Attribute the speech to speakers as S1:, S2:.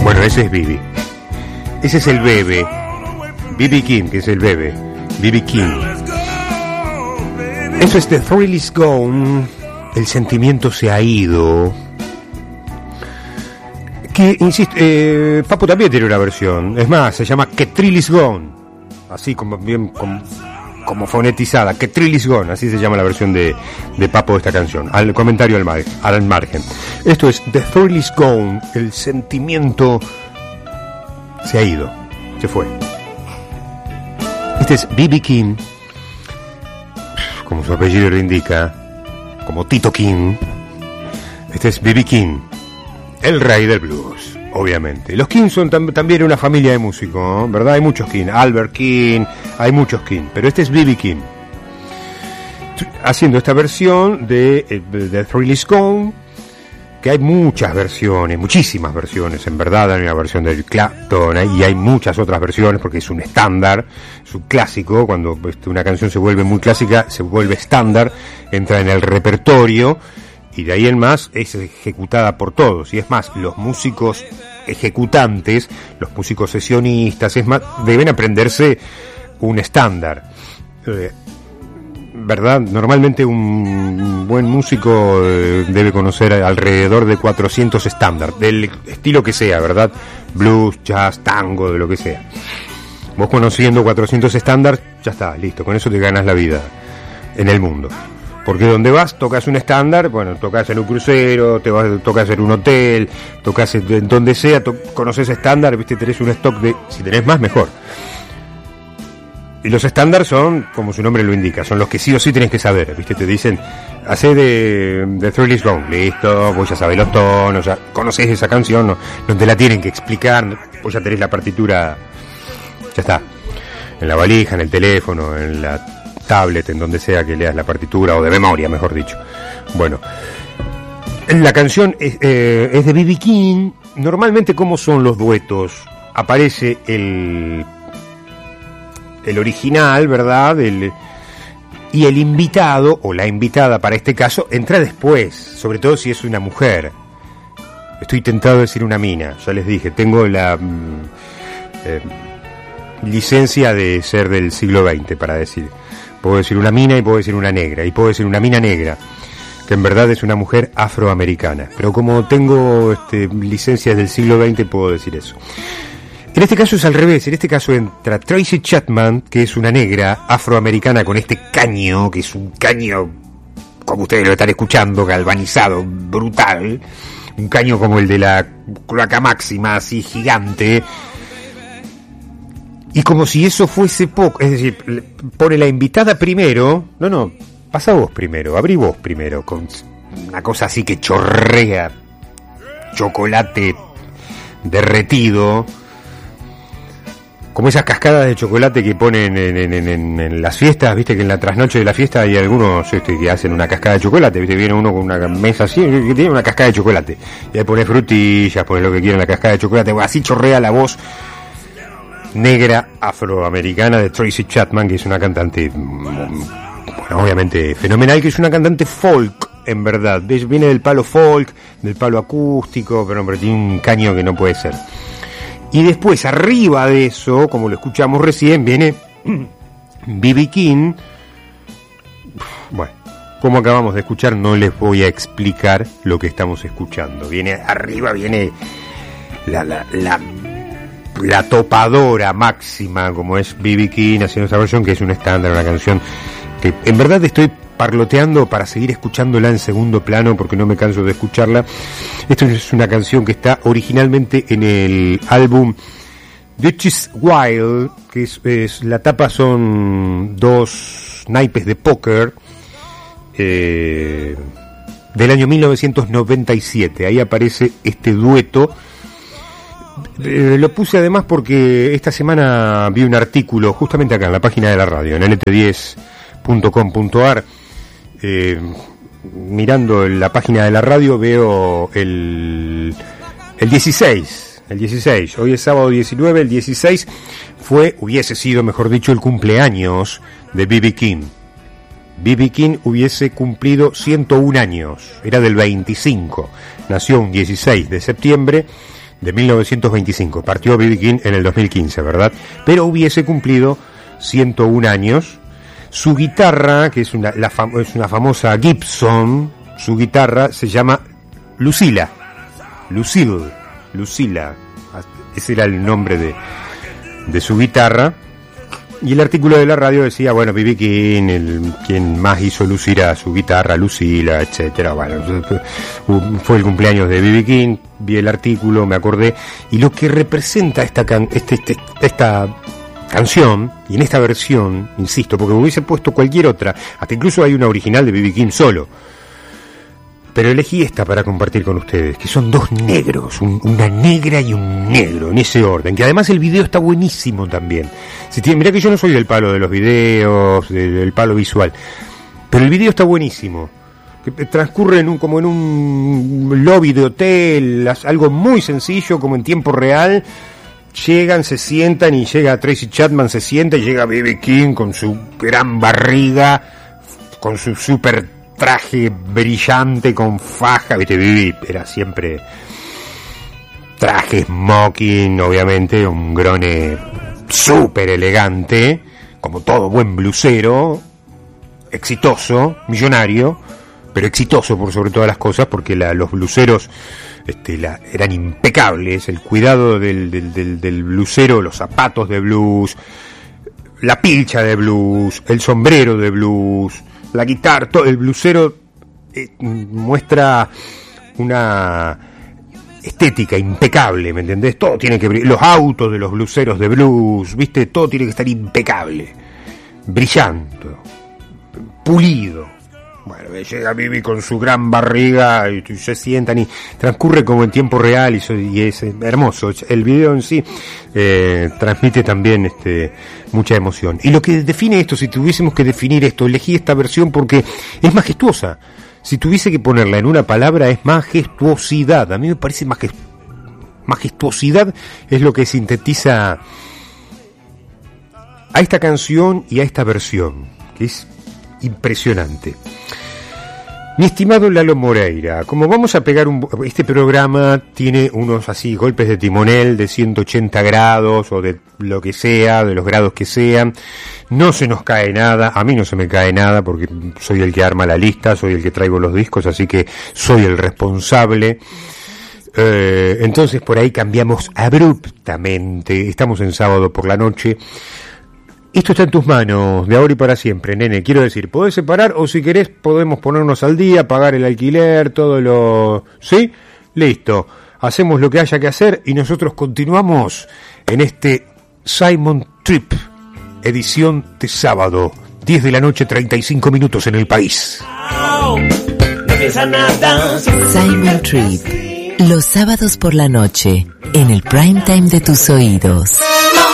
S1: Bueno, ese es Bibi. Ese es el bebé. B.B. King, que es el bebé. B.B. King. Eso es The Thrill Is Gone. El sentimiento se ha ido. Que, insisto, Papo también tiene una versión. Es más, se llama Que Thrill Is Gone. Así como bien como fonetizada. Que Thrill Is Gone. Así se llama la versión de Papo de esta canción. Al comentario al margen. Esto es The Thrill Is Gone. El sentimiento se ha ido. Se fue. Este es B.B. King. Como su apellido lo indica. Como Tito King. Este es B.B. King. El rey del blues, obviamente. Los King son también una familia de músicos, ¿no? ¿Verdad? Hay muchos King. Albert King, hay muchos King. Pero este es B.B. King. Haciendo esta versión de The Thrill Is Gone, que hay muchas versiones, muchísimas versiones, en verdad. Hay una versión de Clapton y hay muchas otras versiones porque es un estándar, es un clásico. Cuando una canción se vuelve muy clásica, se vuelve estándar, entra en el repertorio. Y de ahí en más es ejecutada por todos. Y es más, los músicos ejecutantes, los músicos sesionistas, es más, deben aprenderse un estándar. ¿Verdad? Normalmente un buen músico debe conocer alrededor de 400 estándares, del estilo que sea, ¿verdad? Blues, jazz, tango, de lo que sea. Vos conociendo 400 estándares, ya está, listo. Con eso te ganas la vida en el mundo. Porque donde vas, tocas un estándar, bueno, tocas en un crucero, tocas en un hotel, tocas en donde sea, conoces estándar, viste, tenés un stock de, si tenés más, mejor. Y los estándares son, como su nombre lo indica, son los que sí o sí tenés que saber, viste, te dicen, hacé de Thrill Is Gone, listo, vos ya sabés los tonos, ya conocés esa canción, no te la tienen que explicar, vos ya tenés la partitura, ya está, en la valija, en el teléfono, en la tablet, en donde sea que leas la partitura, o de memoria, mejor dicho. Bueno, la canción es de B.B. King. Normalmente, ¿cómo son los duetos? Aparece el original, ¿verdad? Y el invitado, o la invitada para este caso, entra después, sobre todo si es una mujer. Estoy tentado de decir una mina, ya les dije, tengo la licencia de ser del siglo XX para decir. Puedo decir una mina y puedo decir una negra. Y puedo decir una mina negra, que en verdad es una mujer afroamericana. Pero como tengo licencias del siglo XX, puedo decir eso. En este caso es al revés. En este caso entra Tracy Chapman, que es una negra afroamericana con este caño, que es un caño, como ustedes lo están escuchando, galvanizado, brutal. Un caño como el de la Cloaca Máxima, así gigante. Y como si eso fuese poco, es decir, pone la invitada primero, no, pasa vos primero, abrí vos primero, con una cosa así que chorrea chocolate derretido, como esas cascadas de chocolate que ponen en las fiestas, viste que en la trasnoche de la fiesta hay algunos que hacen una cascada de chocolate, viste, viene uno con una mesa así, que tiene una cascada de chocolate, y ahí pone frutillas, pone lo que quiera en la cascada de chocolate, así chorrea la voz negra afroamericana de Tracy Chapman, que es una cantante, bueno, obviamente fenomenal, que es una cantante folk, en verdad, viene del palo folk, del palo acústico, pero hombre, tiene un caño que no puede ser. Y después, arriba de eso, como lo escuchamos recién, viene B.B. King. Bueno, como acabamos de escuchar, no les voy a explicar lo que estamos escuchando. Viene arriba, viene la topadora máxima, como es B.B. King haciendo esta versión, que es un estándar, una canción que en verdad estoy parloteando para seguir escuchándola en segundo plano porque no me canso de escucharla. Esto es una canción que está originalmente en el álbum Dutch's Wild, que es la tapa son dos naipes de póker del año 1997. Ahí aparece este dueto. Lo puse además porque esta semana vi un artículo justamente acá en la página de la radio, en lt10.com.ar. Mirando la página de la radio veo el 16, hoy es sábado 19, el 16 hubiese sido, mejor dicho, el cumpleaños de B.B. King. B.B. King hubiese cumplido 101 años, era del 25, nació un 16 de septiembre de 1925. Partió B.B. King en el 2015, ¿verdad? Pero hubiese cumplido 101 años. Su guitarra, que es una famosa Gibson, su guitarra se llama Lucilla. Ese era el nombre de su guitarra. Y el artículo de la radio decía, bueno, B.B. King, quien más hizo lucir a su guitarra, Lucilla, etcétera. Bueno, fue el cumpleaños de B.B. King, vi el artículo, me acordé, y lo que representa esta canción, y en esta versión, insisto, porque hubiese puesto cualquier otra, hasta incluso hay una original de B.B. King solo, pero elegí esta para compartir con ustedes, que son dos negros, una negra y un negro, en ese orden, que además el video está buenísimo también. Mirá que yo no soy del palo de los videos, del palo visual, pero el video está buenísimo, que transcurre como en un lobby de hotel, algo muy sencillo, como en tiempo real. Llegan, se sientan, y llega Tracy Chapman, se sienta, y llega B.B. King con su gran barriga, con su super traje brillante con faja, viste, B.B. era siempre traje smoking, obviamente, un grone súper elegante, como todo buen blusero, exitoso, millonario, pero exitoso por sobre todas las cosas, porque los bluseros eran impecables, el cuidado del blusero, los zapatos de blues, la pilcha de blues, el sombrero de blues, la guitarra, todo el blusero muestra una estética impecable, ¿me entendés? Todo tiene que brillar, los autos de los bluseros de blues, ¿viste? Todo tiene que estar impecable, brillante, pulido. Bueno, llega B.B. con su gran barriga y se sientan y transcurre como en tiempo real y es hermoso. El video en sí transmite también mucha emoción. Y lo que define esto, si tuviésemos que definir esto, elegí esta versión porque es majestuosa. Si tuviese que ponerla en una palabra, es majestuosidad. A mí me parece majestuosidad es lo que sintetiza a esta canción y a esta versión, que es impresionante. Mi estimado Lalo Moreira, como vamos a pegar este programa tiene unos así golpes de timonel de 180 grados o de lo que sea, de los grados que sean, no se nos cae nada, a mí no se me cae nada porque soy el que arma la lista, soy el que traigo los discos, así que soy el responsable. Entonces por ahí cambiamos abruptamente, estamos en sábado por la noche. Esto está en tus manos, de ahora y para siempre, nene. Quiero decir, podés separar o si querés podemos ponernos al día, pagar el alquiler, todo lo... ¿Sí? Listo. Hacemos lo que haya que hacer y nosotros continuamos en este Simon Trip, edición de sábado, 10 de la noche, 35 minutos en el país.
S2: Simon Trip, los sábados por la noche, en el prime time de tus oídos.